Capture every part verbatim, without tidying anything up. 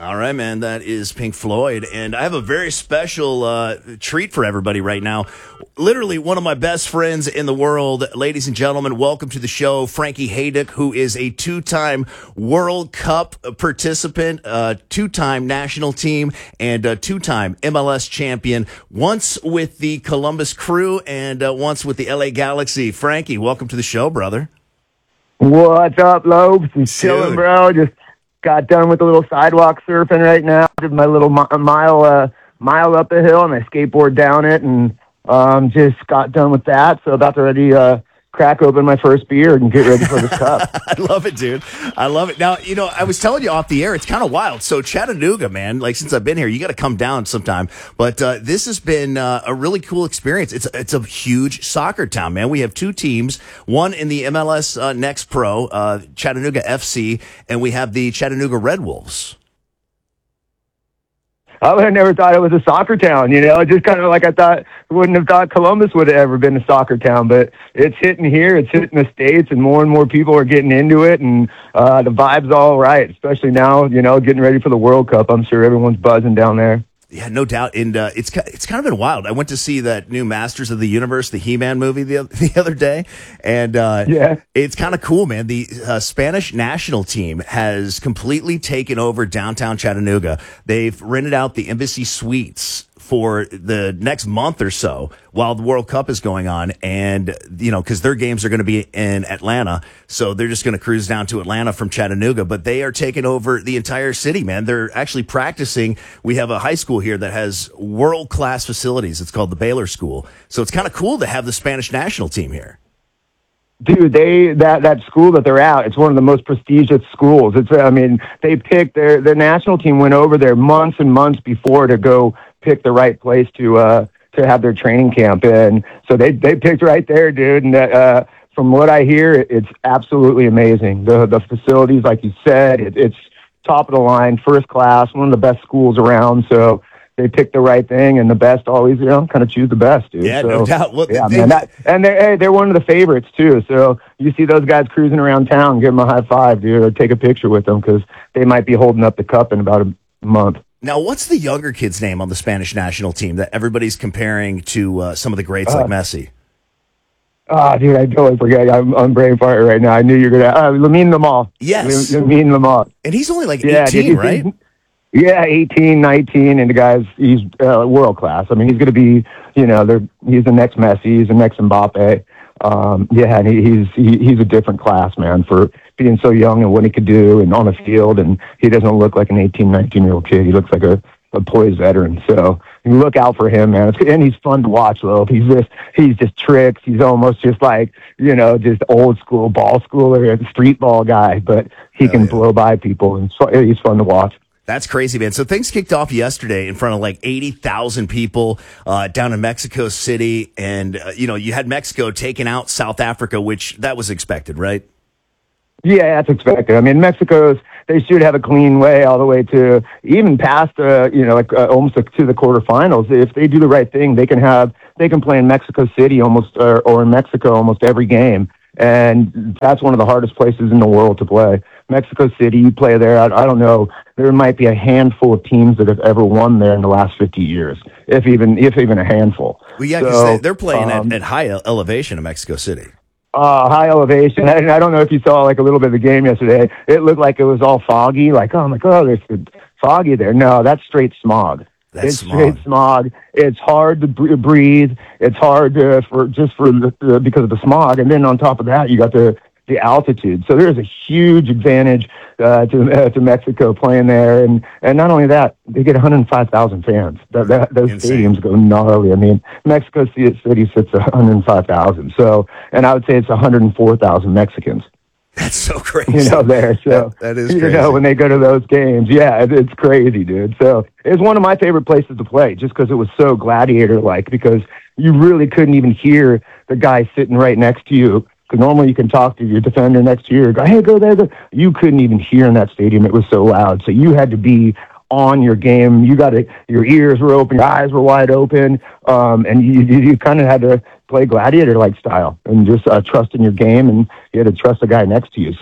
All right, man. That is Pink Floyd. And I have a very special uh, treat for everybody right now. Literally one of my best friends in the world. Ladies and gentlemen, welcome to the show, Frankie Hejduk, who is a two-time World Cup participant, uh, two-time national team, and a two-time M L S champion, once with the Columbus Crew and uh, once with the L A Galaxy. Frankie, welcome to the show, brother. What's up, Lopes? I'm chilling, bro. Just got done with a little sidewalk surfing right now. Did my little mi- mile uh, mile up the hill, and I skateboard down it, and um, just got done with that. So about to ready uh, crack open my first beer and get ready for this cup. I love it, dude. I love it. Now, you know, I was telling you off the air, it's kind of wild. So Chattanooga, man, like since I've been here, you got to come down sometime. But uh, this has been uh, a really cool experience. It's it's a huge soccer town, man. We have two teams, one in the M L S uh, Next Pro, uh, Chattanooga F C, and we have the Chattanooga Red Wolves. I would have never thought it was a soccer town, you know, just kind of like I thought, wouldn't have thought Columbus would have ever been a soccer town, but it's hitting here, it's hitting the States, and more and more people are getting into it, and uh, the vibe's all right, especially now, you know, getting ready for the World Cup. I'm sure everyone's buzzing down there. Yeah, no doubt. And uh, it's it's kind of been wild. I went to see that new Masters of the Universe, the He-Man movie the, the other day. And uh, yeah. it's kind of cool, man. The uh, Spanish national team has completely taken over downtown Chattanooga. They've rented out the Embassy Suites for the next month or so while the World Cup is going on. And, you know, because their games are going to be in Atlanta. So they're just going to cruise down to Atlanta from Chattanooga. But they are taking over the entire city, man. They're actually practicing. We have a high school here that has world-class facilities. It's called the Baylor School. So it's kind of cool to have the Spanish national team here. Dude, they that that school that they're at, it's one of the most prestigious schools. It's I mean, they picked their their national team went over there months and months before to go pick the right place to uh to have their training camp in. So they they picked right there, dude. And uh from what I hear, it's absolutely amazing. The the facilities, like you said, it, it's top of the line, first class, one of the best schools around. So they pick the right thing, and the best always, you know, kind of choose the best, dude. Yeah, so, no doubt. Well, yeah, they, man, that, and they're hey, they're one of the favorites too. So you see those guys cruising around town, give them a high five, dude, or take a picture with them because they might be holding up the cup in about a month. Now, what's the younger kid's name on the Spanish national team that everybody's comparing to uh, some of the greats uh, like Messi? Ah, oh, dude, I totally forget. I'm on brain fart right now. I knew you were gonna. Uh, Lamine Yamal. Yes, Lamine Yamal. And he's only like yeah, eighteen, dude, right? Yeah, eighteen, nineteen, and the guy's, he's uh, world class. I mean, he's going to be, you know, they're, he's the next Messi, he's the next Mbappe. Um, yeah, and he, he's he, he's a different class, man, for being so young and what he could do and on the field. And he doesn't look like an eighteen, nineteen-year-old kid. He looks like a, a poised veteran. So you look out for him, man. It's, and he's fun to watch, though. He's just, he's just tricks. He's almost just like, you know, just old school ball schooler, a street ball guy, but he oh, can yeah. blow by people, and so, he's fun to watch. That's crazy, man. So things kicked off yesterday in front of like eighty thousand people uh, down in Mexico City. And, uh, you know, you had Mexico taking out South Africa, which that was expected, right? Yeah, that's expected. I mean, Mexico's, they should have a clean way all the way to even past, uh, you know, like uh, almost to the quarterfinals. If they do the right thing, they can have, they can play in Mexico City almost, or, or in Mexico almost every game. And that's one of the hardest places in the world to play. Mexico City, you play there, I, I don't know, there might be a handful of teams that have ever won there in the last fifty years, if even if even a handful. Well, yeah, because so, they, they're playing um, at, at high elevation in Mexico City. Uh, high elevation. I, I don't know if you saw like a little bit of the game yesterday. It looked like it was all foggy, like, oh my God, it's foggy there. No, that's straight smog. That's it's smog. straight smog. It's hard to breathe. It's hard to, for just for the, the, because of the smog. And then on top of that, you got the, the altitude. So there's a huge advantage uh, to uh, to Mexico playing there. And, and not only that, they get one hundred five thousand fans. That, that, those Insane. Stadiums go gnarly. I mean, Mexico City sits at one hundred five thousand. So, and I would say it's one hundred four thousand Mexicans. That's so crazy. You know, there. So, that, that is crazy. You know, when they go to those games, yeah, it, it's crazy, dude. So it's one of my favorite places to play just because it was so gladiator-like, because you really couldn't even hear the guy sitting right next to you. Because normally you can talk to your defender next to you, go, hey, go there, go. You couldn't even hear in that stadium. It was so loud. So you had to be on your game. You got to, your ears were open, your eyes were wide open, um, and you, you, you kind of had to play gladiator-like style and just uh, trust in your game, and you had to trust the guy next to you. So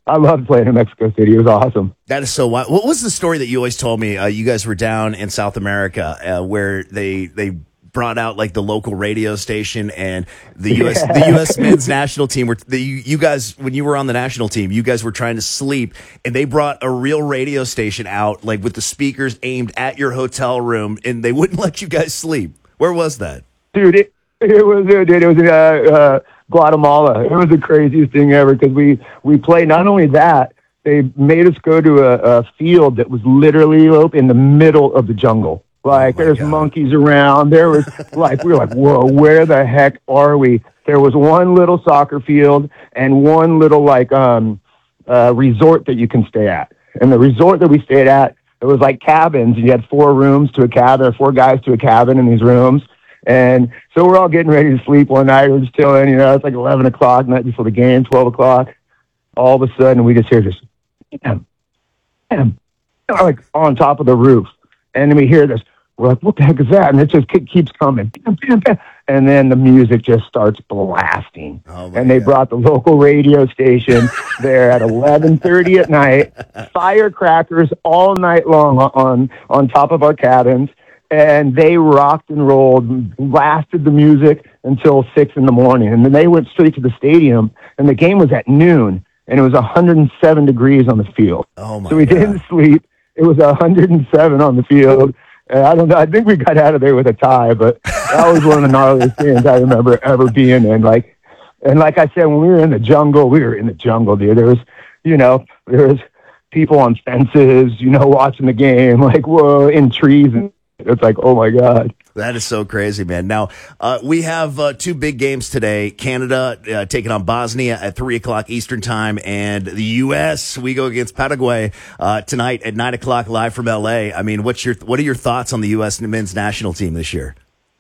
I loved playing in Mexico City. It was awesome. That is so wild. What was the story that you always told me? Uh, you guys were down in South America uh, where they they brought out like the local radio station and the U S yeah. the U S men's national team were the, you guys when you were on the national team, you guys were trying to sleep and they brought a real radio station out like with the speakers aimed at your hotel room and they wouldn't let you guys sleep. Where was that? Dude, it, it was dude, it was uh, uh, Guatemala. It was the craziest thing ever because we we played. Not only that, they made us go to a, a field that was literally in the middle of the jungle. Like oh there's God. monkeys around. There was like we were like, whoa, where the heck are we? There was one little soccer field and one little like um uh, resort that you can stay at. And the resort that we stayed at, it was like cabins. You had four rooms to a cabin, four guys to a cabin in these rooms. And so we're all getting ready to sleep one night. We're just chilling, you know, it's like eleven o'clock, night before the game, twelve o'clock. All of a sudden, we just hear this, bam, bam, like on top of the roof. And then we hear this. We're like, what the heck is that? And it just keeps coming. Bam, bam, bam. And then the music just starts blasting. Oh and they God. brought the local radio station there at eleven thirty at night, firecrackers all night long on, on top of our cabins. And they rocked and rolled, blasted the music until six in the morning. And then they went straight to the stadium, and the game was at noon, and it was one hundred seven degrees on the field. Oh my so we God. didn't sleep. It was one hundred seven on the field. And I don't know. I think we got out of there with a tie, but that was one of the gnarliest games I remember ever being in. Like, and like I said, when we were in the jungle, we were in the jungle, dude. There was, you know, there was people on fences, you know, watching the game, like, whoa, in trees and it's like, oh, my God. That is so crazy, man. Now, uh, we have uh, two big games today. Canada uh, taking on Bosnia at three o'clock Eastern time, and the U S, we go against Paraguay uh, tonight at nine o'clock live from L A. I mean, what's your what are your thoughts on the U S men's national team this year?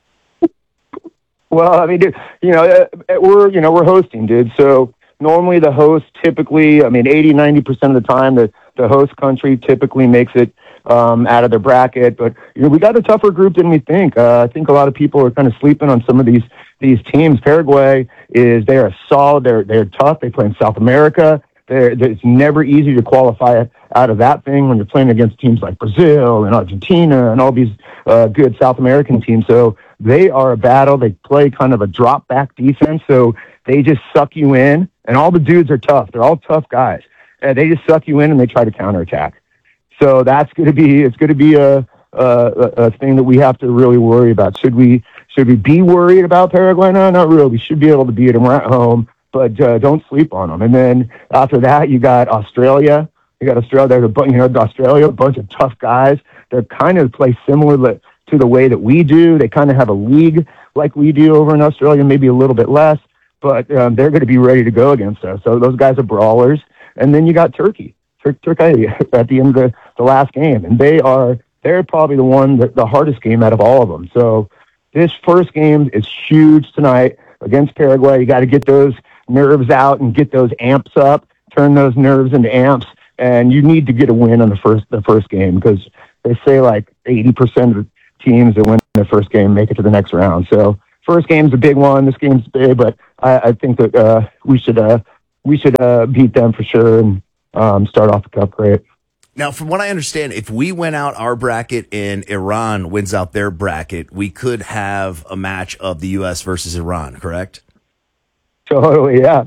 Well, I mean, dude, you know, we're, you know, we're hosting, dude. So normally the host typically, I mean, eighty, ninety percent of the time, the, the host country typically makes it um, out of their bracket. But, you know, we got a tougher group than we think. Uh, I think a lot of people are kind of sleeping on some of these these teams. Paraguay is, they are solid. They're, they're tough. They play in South America. They're, they're, it's never easy to qualify out of that thing when you're playing against teams like Brazil and Argentina and all these uh, good South American teams. So they are a battle. They play kind of a drop back defense. So they just suck you in, and all the dudes are tough. They're all tough guys. And they just suck you in and they try to counterattack. So that's going to be, it's going to be a, a, a thing that we have to really worry about. Should we, should we be worried about Paraguay? No, not really. We should be able to beat them. We're at home, but uh, don't sleep on them. And then after that, you got Australia. You got Australia. There's a bunch, you know, Australia, a bunch of tough guys. They're kind of play similar to the way that we do. They kind of have a league like we do over in Australia, maybe a little bit less, but um, they're going to be ready to go against us. So those guys are brawlers. And then you got Turkey, Tur- Turkey at the end of the, the last game. And they are, they're probably the one, that, the hardest game out of all of them. So this first game is huge tonight against Paraguay. You got to get those nerves out and get those amps up, turn those nerves into amps. And you need to get a win on the first, the first game, because they say like eighty percent of the teams that win the first game make it to the next round. So first game's a big one. This game's big, but I, I think that uh, we should, uh, we should uh, beat them for sure and um, start off the cup great. Now, from what I understand, if we win out our bracket and Iran wins out their bracket, we could have a match of the U S versus Iran, correct? Totally, yeah.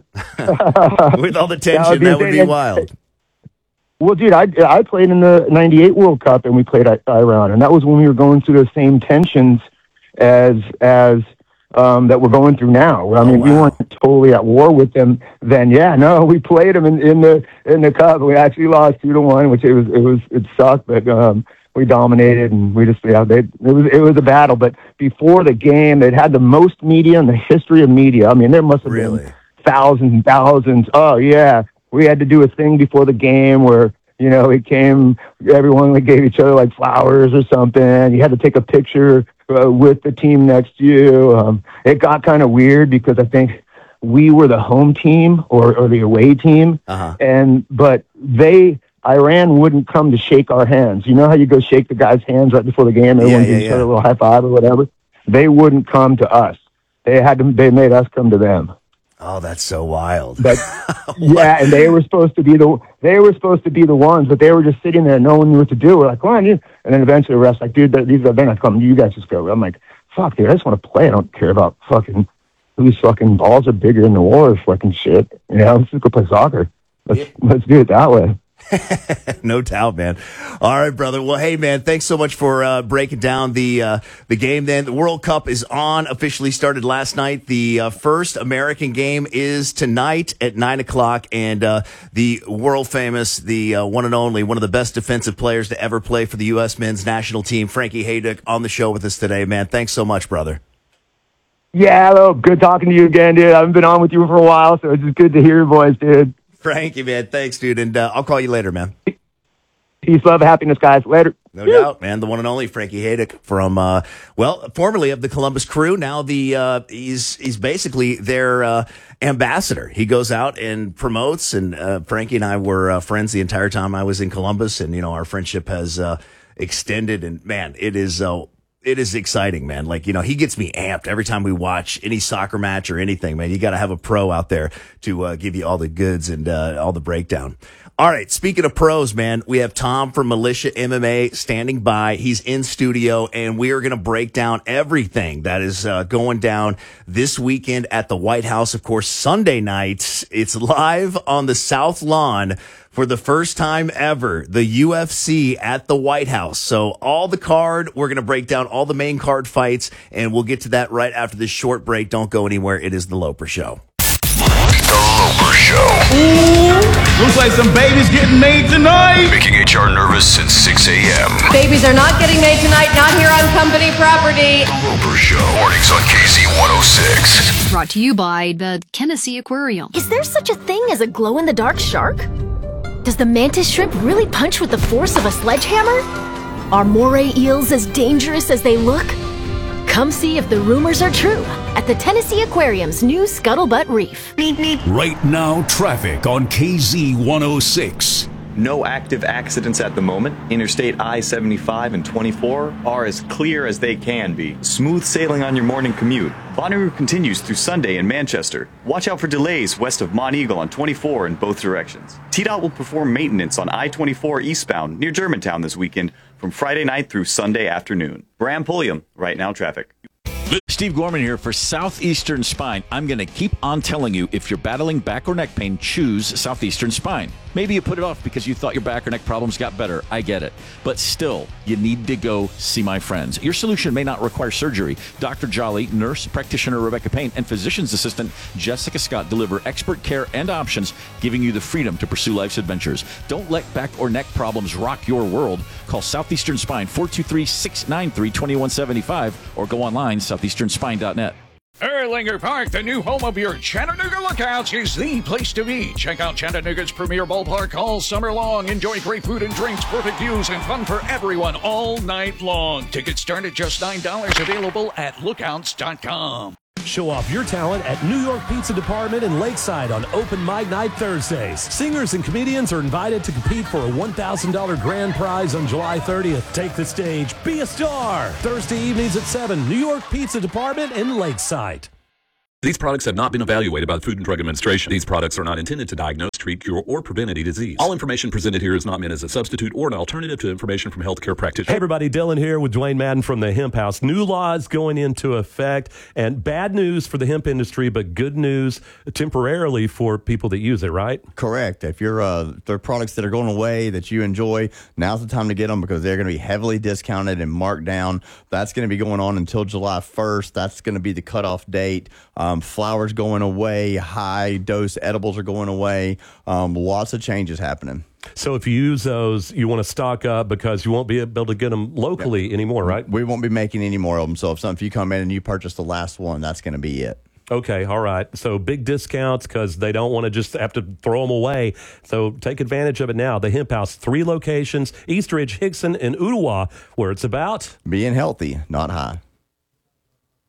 With all the tension, that would be, that would be wild. Well, dude, I, I played in the ninety-eight World Cup, and we played Iran, and that was when we were going through the same tensions as as um, that we're going through now. I mean, oh, wow. We weren't totally at war with them then. Yeah, no, we played them in, in the in the cup. We actually lost two to one, which it was it was it sucked, but um, we dominated, and we just yeah, they, it was it was a battle. But before the game, they'd had the most media in the history of media. I mean, there must have really? been thousands and thousands. Oh yeah. We had to do a thing before the game where, you know, it came, everyone like gave each other like flowers or something. You had to take a picture uh, with the team next to you. Um, it got kind of weird because I think we were the home team or, or the away team. Uh-huh. And, but they, Iran wouldn't come to shake our hands. You know how you go shake the guy's hands right before the game? Everyone yeah, yeah, gives yeah. each other a little high five or whatever. They wouldn't come to us. They had to, they made us come to them. Oh, that's so wild. But yeah, and they were supposed to be the they were supposed to be the ones, but they were just sitting there, no one knew what to do. We're like, come on, you. And then eventually the ref's like, dude, these are they're not coming. You guys just go. I'm like, fuck, dude, I just want to play. I don't care about fucking whose fucking balls are bigger in the war or fucking shit. You know, let's just go play soccer. Let's yeah. let's do it that way. No doubt, man. All right, brother. Well, hey, man, thanks so much for uh, breaking down the uh, the game. Then the World Cup is on. Officially started last night. The uh, first American game is tonight at nine o'clock, and uh, the world famous, the uh, one and only, one of the best defensive players to ever play for the U S men's national team, Frankie Hejduk, on the show with us today, man. Thanks so much, brother. Yeah, hello. Good talking to you again, dude. I haven't been on with you for a while, so it's just good to hear your voice, dude. Frankie, man. Thanks, dude. And uh, I'll call you later, man. Peace, love, happiness, guys. Later. No doubt, man. The one and only Frankie Hejduk from, uh, well, formerly of the Columbus Crew. Now the uh, he's he's basically their uh, ambassador. He goes out and promotes. And uh, Frankie and I were uh, friends the entire time I was in Columbus. And, you know, our friendship has uh, extended. And, man, it is uh, it is exciting, man. Like, you know, he gets me amped every time we watch any soccer match or anything, man. You got to have a pro out there to uh, give you all the goods and uh, all the breakdown. All right, speaking of pros, man, we have Tom from Militia M M A standing by. He's in studio, and we are going to break down everything that is uh, going down this weekend at the White House. Of course, Sunday night, it's live on the South Lawn for the first time ever, the U F C at the White House. So all the card, we're going to break down all the main card fights, and we'll get to that right after this short break. Don't go anywhere. It is The Loper Show. The Loper Show. Ooh, looks like some babies getting made tonight. Making H R nervous since six a.m. Babies are not getting made tonight, not here on company property. The Loper Show. Mornings on K Z one oh six. Brought to you by the Tennessee Aquarium. Is there such a thing as a glow-in-the-dark shark? Does the mantis shrimp really punch with the force of a sledgehammer? Are moray eels as dangerous as they look? Come see if the rumors are true at the Tennessee Aquarium's new Scuttlebutt Reef. Right now, traffic on K Z one oh six. No active accidents at the moment. Interstate I seventy-five and twenty-four are as clear as they can be. Smooth sailing on your morning commute. Bonnaroo continues through Sunday in Manchester. Watch out for delays west of Mont Eagle on twenty-four in both directions. T DOT will perform maintenance on I twenty-four eastbound near Germantown this weekend from Friday night through Sunday afternoon. Bram Pulliam, Right Now Traffic. Steve Gorman here for Southeastern Spine. I'm going to keep on telling you, if you're battling back or neck pain, choose Southeastern Spine. Maybe you put it off because you thought your back or neck problems got better. I get it. But still, you need to go see my friends. Your solution may not require surgery. Doctor Jolly, nurse practitioner Rebecca Payne, and physician's assistant Jessica Scott deliver expert care and options, giving you the freedom to pursue life's adventures. Don't let back or neck problems rock your world. Call Southeastern Spine, four two three, six nine three, two one seven five, or go online, southeastern spine dot net. Erlanger Park, the new home of your Chattanooga Lookouts, is the place to be. Check out Chattanooga's premier ballpark all summer long. Enjoy great food and drinks, perfect views, and fun for everyone all night long. Tickets start at just nine dollars, available at lookouts dot com. Show off your talent at New York Pizza Department in Lakeside on Open Mic Night Thursdays. Singers and comedians are invited to compete for a one thousand dollars grand prize on July thirtieth. Take the stage, be a star. Thursday evenings at seven, New York Pizza Department in Lakeside. These products have not been evaluated by the Food and Drug Administration. These products are not intended to diagnose, treat, cure, or prevent any disease. All information presented here is not meant as a substitute or an alternative to information from healthcare practitioners. Hey everybody, Dylan here with Dwayne Madden from the Hemp House. New laws going into effect, and bad news for the hemp industry, but good news temporarily for people that use it, right? Correct. If you're uh, if there are products that are going away that you enjoy, now's the time to get them because they're going to be heavily discounted and marked down. That's going to be going on until July first. That's going to be the cutoff date. Um, flowers going away, high dose edibles are going away. Um, lots of changes happening. So if you use those, you want to stock up because you won't be able to get them locally yeah. anymore, right? We won't be making any more of them. So if, some, if you come in and you purchase the last one, that's going to be it. Okay, all right. So big discounts because they don't want to just have to throw them away. So take advantage of it now. The Hemp House, three locations, Eastridge, Hickson, and Ottawa, where it's about being healthy, not high.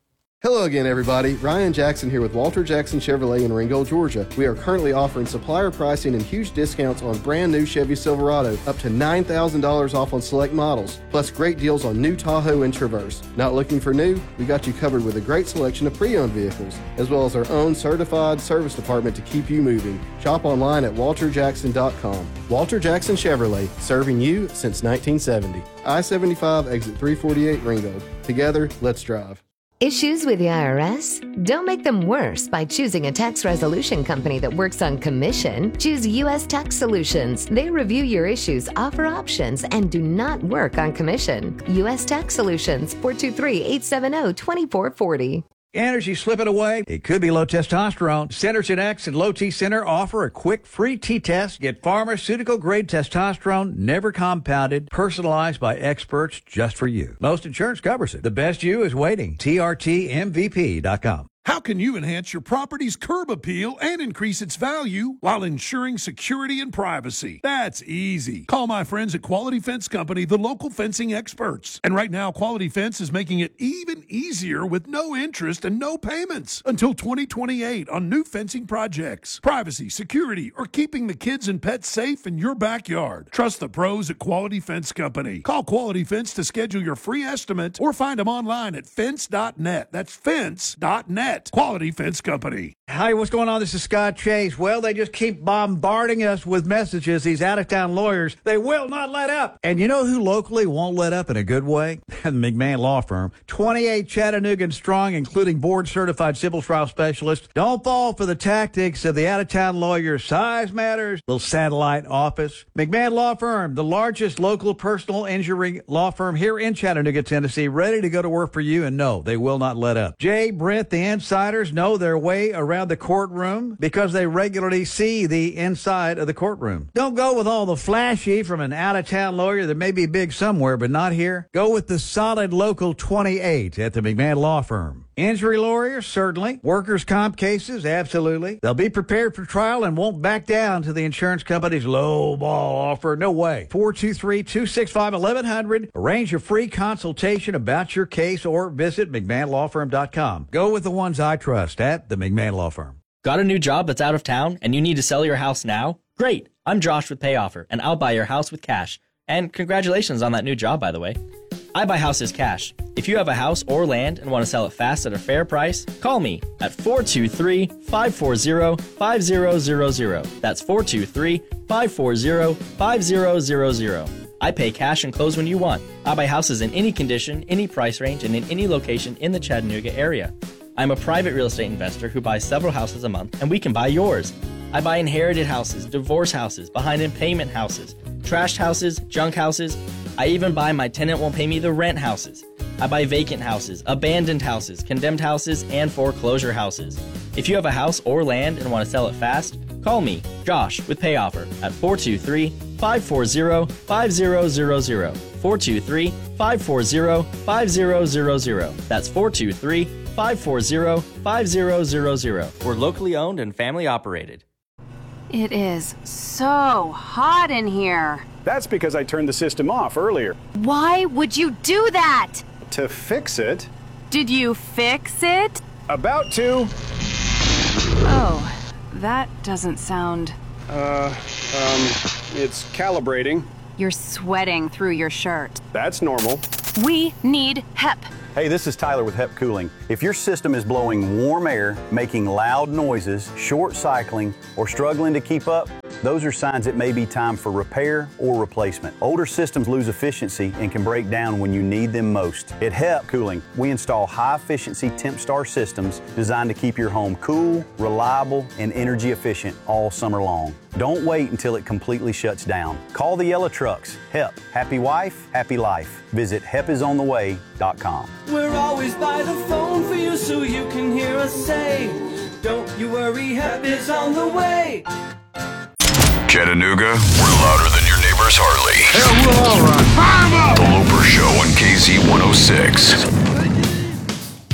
Hello again, everybody. Ryan Jackson here with Walter Jackson Chevrolet in Ringgold, Georgia. We are currently offering supplier pricing and huge discounts on brand new Chevy Silverado, up to nine thousand dollars off on select models, plus great deals on new Tahoe and Traverse. Not looking for new? We got you covered with a great selection of pre-owned vehicles, as well as our own certified service department to keep you moving. Shop online at walter jackson dot com. Walter Jackson Chevrolet, serving you since nineteen seventy. I seventy-five, exit three forty-eight, Ringgold. Together, let's drive. Issues with the I R S? Don't make them worse by choosing a tax resolution company that works on commission. Choose U S Tax Solutions. They review your issues, offer options, and do not work on commission. U S Tax Solutions, four two three, eight seven zero, two four four zero. Energy slipping away? It could be low testosterone. Centergen X and Low T Center offer a quick free T-test. Get pharmaceutical-grade testosterone, never compounded, personalized by experts just for you. Most insurance covers it. The best you is waiting. T R T M V P dot com. How can you enhance your property's curb appeal and increase its value while ensuring security and privacy? That's easy. Call my friends at Quality Fence Company, the local fencing experts. And right now, Quality Fence is making it even easier with no interest and no payments until twenty twenty-eight on new fencing projects. Privacy, security, or keeping the kids and pets safe in your backyard. Trust the pros at Quality Fence Company. Call Quality Fence to schedule your free estimate or find them online at fence dot net. That's fence dot net. Quality Fence Company. Hi, what's going on? This is Scott Chase. Well, they just keep bombarding us with messages, these out-of-town lawyers. They will not let up. And you know who locally won't let up in a good way? The McMahon Law Firm. twenty-eight Chattanooga strong, including board-certified civil trial specialists. Don't fall for the tactics of the out-of-town lawyers. Size matters. Little satellite office. McMahon Law Firm, the largest local personal injury law firm here in Chattanooga, Tennessee, ready to go to work for you, and no, they will not let up. Jay, Brent, the insiders know their way around the courtroom because they regularly see the inside of the courtroom. Don't go with all the flashy from an out-of-town lawyer that may be big somewhere, but not here. Go with the solid local twenty-eight at the McMahon Law Firm. Injury lawyers, certainly. Workers' comp cases, absolutely. They'll be prepared for trial and won't back down to the insurance company's low ball offer. No way. four two three, two six five, one one zero zero. Arrange a free consultation about your case or visit McMahon Law Firm dot com. Go with the ones I trust at the McMahon Law Firm. Got a new job that's out of town and you need to sell your house now? Great. I'm Josh with Pay Offer, and I'll buy your house with cash. And congratulations on that new job, by the way. I buy houses cash. If you have a house or land and want to sell it fast at a fair price, call me at four two three, five four zero, five zero zero zero. That's four two three, five four zero, five zero zero zero. I pay cash and close when you want. I buy houses in any condition, any price range, and in any location in the Chattanooga area. I'm a private real estate investor who buys several houses a month, and we can buy yours. I buy inherited houses, divorce houses, behind in payment houses, trashed houses, junk houses. I even buy my tenant won't pay me the rent houses. I buy vacant houses, abandoned houses, condemned houses, and foreclosure houses. If you have a house or land and want to sell it fast, call me, Josh, with Pay Offer at four two three, five four zero, five zero zero zero. four two three, five four zero, five zero zero zero. That's four two three, five four zero, five zero zero zero. We're locally owned and family operated. It is so hot in here. That's because I turned the system off earlier. Why would you do that? To fix it. Did you fix it? About to. Oh, that doesn't sound... Uh, um, it's calibrating. You're sweating through your shirt. That's normal. We need H E P. Hey, this is Tyler with H E P Cooling. If your system is blowing warm air, making loud noises, short cycling, or struggling to keep up, those are signs it may be time for repair or replacement. Older systems lose efficiency and can break down when you need them most. At H E P Cooling, we install high-efficiency TempStar systems designed to keep your home cool, reliable, and energy efficient all summer long. Don't wait until it completely shuts down. Call the yellow trucks. H E P. Happy wife, happy life. Visit H E P is on the way dot com. We're always by the phone for you so you can hear us say, don't you worry, H E P is on the way. Chattanooga, we're louder than your neighbor's Harley. Hell, we're all right. Fire 'em up! The Loper Show on K Z one oh six.